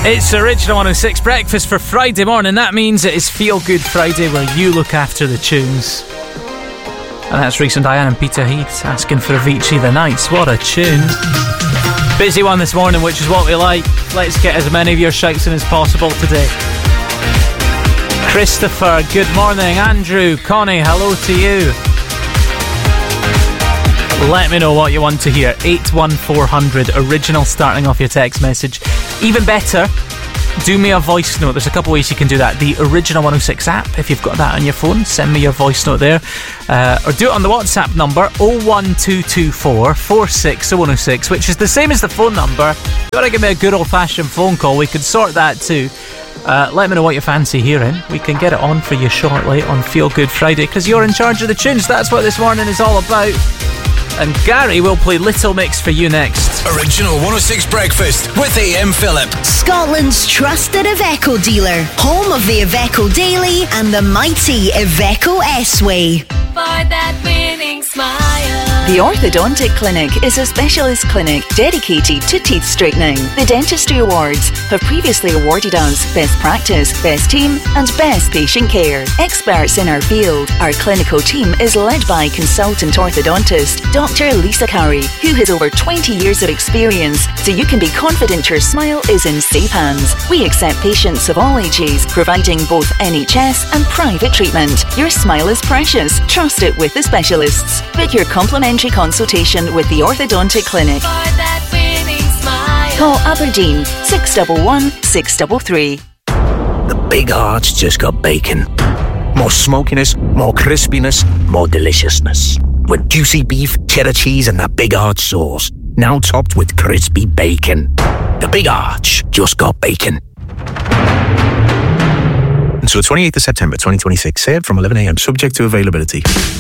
It's Original 106 Breakfast for Friday morning. That means it is Feel Good Friday, where you look after the tunes. And that's Reese and Diane and Peter Heath asking for Avicii The Nights. What a tune. Busy one this morning, which is what we like. Let's get as many of your shouts in as possible today. Christopher, good morning. Andrew, Connie, hello to you. Let me know what you want to hear. 81400 Original starting off your text message. Even better, do me a voice note. There's a couple ways you can do that. The Original 106 app, if you've got that on your phone, send me your voice note there. Or do it on the WhatsApp number 01224 460106, which is the same as the phone number. If you want to give me a good old-fashioned phone call, we can sort that too. Let me know what you fancy hearing. We can get it on for you shortly on Feel Good Friday, because you're in charge of the tunes. That's what this morning is all about. And Gary will play Little Mix for you next. Original 106 Breakfast with AM Phillip. Scotland's trusted Iveco dealer. Home of the Iveco Daily and the mighty Iveco S-Way. For that winning smile. The Orthodontic Clinic is a specialist clinic dedicated to teeth straightening. The Dentistry Awards have previously awarded us Best Practice, Best Team and Best Patient Care. Experts in our field, our clinical team is led by consultant orthodontist Dr. Lisa Curry, who has over 20 years of experience, so you can be confident your smile is in safe hands. We accept patients of all ages, providing both NHS and private treatment. Your smile is precious. Trust it with the specialists. Book your complimentary consultation with the Orthodontic Clinic. For that winning smile. Call Aberdeen 611 633. The Big Arch just got bacon. More smokiness, more crispiness, more deliciousness. With juicy beef, cheddar cheese and that Big Arch sauce. Now topped with crispy bacon. The Big Arch just got bacon. Until the 28th of September 2026, served from 11 a.m, subject to availability.